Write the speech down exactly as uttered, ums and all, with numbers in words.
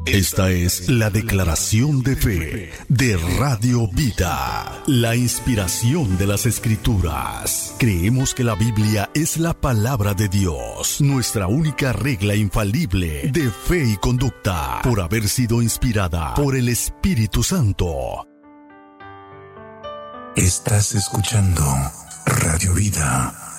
Esta es la declaración de fe de Radio Vida, la inspiración de las Escrituras. Creemos que la Biblia es la palabra de Dios, nuestra única regla infalible de fe y conducta, por haber sido inspirada por el Espíritu Santo. Estás escuchando Radio Vida.